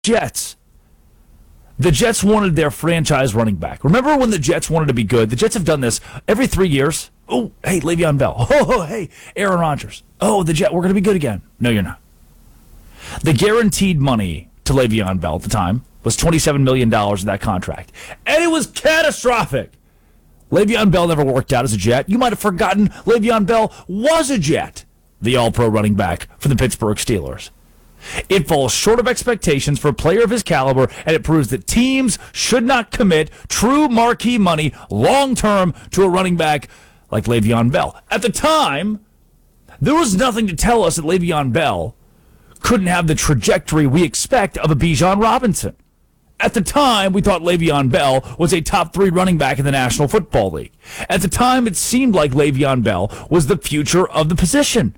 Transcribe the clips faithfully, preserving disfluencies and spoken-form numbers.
Jets. The Jets wanted their franchise running back. Remember when the Jets wanted to be good? The Jets have done this every three years. Oh, hey, Le'Veon Bell. Oh, hey, Aaron Rodgers. Oh, the Jet, we're going to be good again. No, you're not. The guaranteed money to Le'Veon Bell at the time was twenty-seven million dollars in that contract. And it was catastrophic. Le'Veon Bell never worked out as a Jet. You might have forgotten Le'Veon Bell was a Jet, the all-pro running back for the Pittsburgh Steelers. It falls short of expectations for a player of his caliber, and it proves that teams should not commit true marquee money long-term to a running back like Le'Veon Bell. At the time, there was nothing to tell us that Le'Veon Bell couldn't have the trajectory we expect of a Bijan Robinson. At the time, we thought Le'Veon Bell was a top three running back in the National Football League. At the time, it seemed like Le'Veon Bell was the future of the position.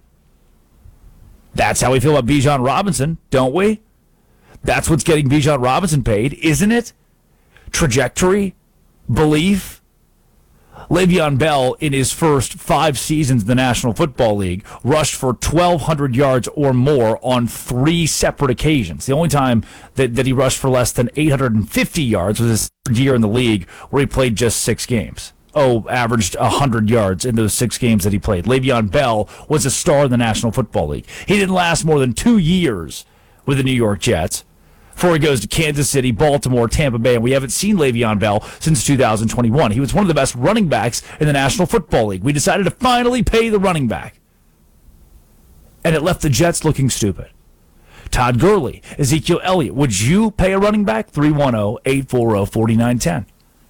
That's how we feel about Bijan Robinson, don't we? That's what's getting Bijan Robinson paid, isn't it? Trajectory? Belief? Le'Veon Bell, in his first five seasons in the National Football League, rushed for twelve hundred yards or more on three separate occasions. The only time that, that he rushed for less than eight hundred fifty yards was his third year in the league, where he played just six games. Oh, averaged one hundred yards in those six games that he played. Le'Veon Bell was a star in the National Football League. He didn't last more than two years with the New York Jets before he goes to Kansas City, Baltimore, Tampa Bay, and we haven't seen Le'Veon Bell since two thousand twenty-one. He was one of the best running backs in the National Football League. We decided to finally pay the running back, and it left the Jets looking stupid. Todd Gurley, Ezekiel Elliott, would you pay a running back? three one zero, eight four zero, four nine one zero.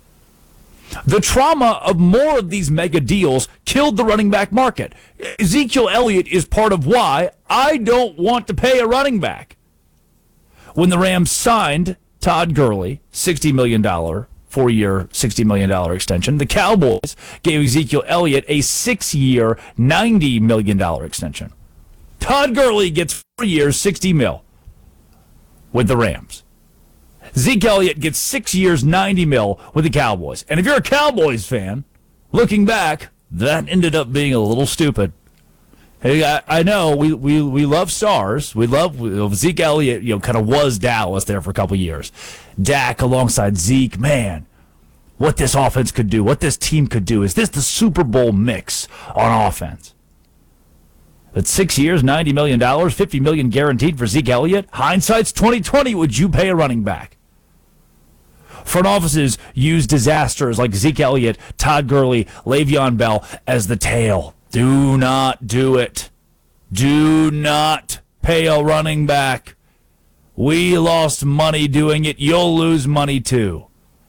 The trauma of more of these mega deals killed the running back market. Ezekiel Elliott is part of why I don't want to pay a running back. When the Rams signed Todd Gurley, sixty million dollars, four-year, sixty million dollars extension, the Cowboys gave Ezekiel Elliott a six-year, ninety million dollars extension. Todd Gurley gets four years, sixty mil with the Rams. Zeke Elliott gets six years, ninety mil with the Cowboys. And if you're a Cowboys fan, looking back, that ended up being a little stupid. Hey, I, I know we, we, we love stars. We love Zeke Elliott. You know, kind of was Dallas there for a couple years. Dak alongside Zeke, man, what this offense could do, what this team could do. Is this the Super Bowl mix on offense? At six years, ninety million dollars, fifty million dollars guaranteed for Zeke Elliott. Hindsight's twenty twenty. Would you pay a running back? Front offices use disasters like Zeke Elliott, Todd Gurley, Le'Veon Bell as the tail. Do not do it. Do not pay a running back. We lost money doing it. You'll lose money too.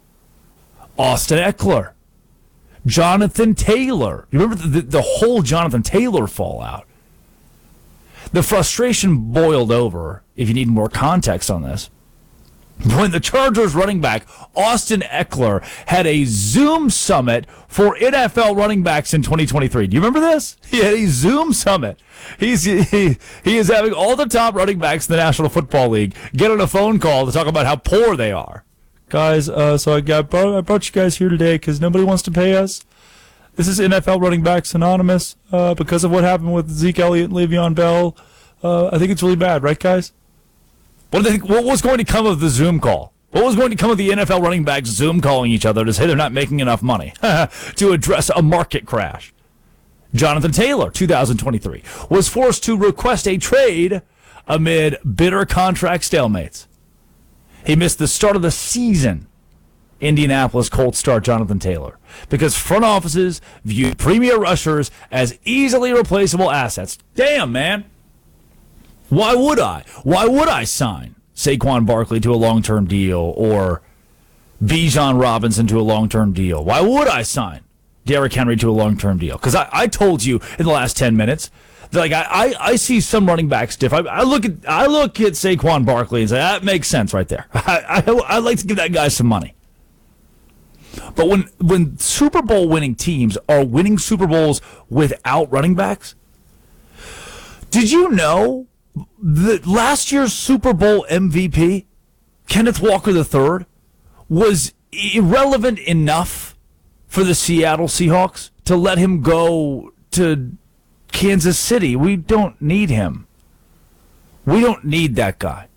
Austin Eckler. Jonathan Taylor. You remember the, the whole Jonathan Taylor fallout? The frustration boiled over, if you need more context on this, when the Chargers running back, Austin Eckler, had a Zoom summit for N F L running backs in twenty twenty-three. Do you remember this? He had a Zoom summit. He's he, he is having all the top running backs in the National Football League get on a phone call to talk about how poor they are. Guys, uh, so I got brought, I brought you guys here today because nobody wants to pay us. This is N F L Running Backs Anonymous uh, because of what happened with Zeke Elliott and Le'Veon Bell. Uh, I think it's really bad, right, guys? What, do they think, what was going to come of the Zoom call? What was going to come of the N F L running backs Zoom calling each other to say they're not making enough money to address a market crash? Jonathan Taylor, two thousand twenty-three, was forced to request a trade amid bitter contract stalemates. He missed the start of the season. Indianapolis Colts star Jonathan Taylor, because front offices viewed premier rushers as easily replaceable assets. Damn, man. Why would I? Why would I sign Saquon Barkley to a long-term deal or Bijan Robinson to a long-term deal? Why would I sign Derrick Henry to a long-term deal? Because I, I told you in the last ten minutes that like I, I, I see some running backs diff. I, I look at I look at Saquon Barkley and say that makes sense right there. I, I I'd like to give that guy some money. But when when Super Bowl winning teams are winning Super Bowls without running backs, did you know that last year's Super Bowl M V P, Kenneth Walker the third, was irrelevant enough for the Seattle Seahawks to let him go to Kansas City? We don't need him. We don't need that guy.